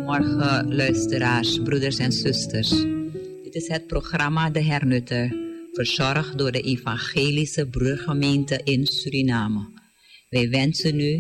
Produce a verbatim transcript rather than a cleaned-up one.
Goedemorgen luisteraars, broeders en zusters. Dit is het programma De Hernutter, verzorgd door de Evangelische Broedergemeente in Suriname. Wij wensen u